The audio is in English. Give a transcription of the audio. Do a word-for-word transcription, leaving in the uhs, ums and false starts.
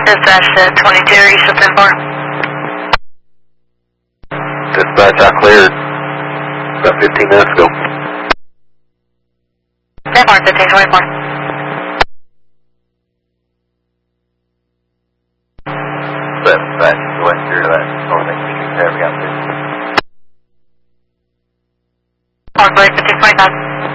Dispatch uh, twenty-two, are you still ten four? Dispatch, I cleared about fifteen minutes ago. ten four, fifteen twenty-four. Dispatch, go ahead and clear that. North Main Street there, we got fifteen. Four, fifteen twenty-five.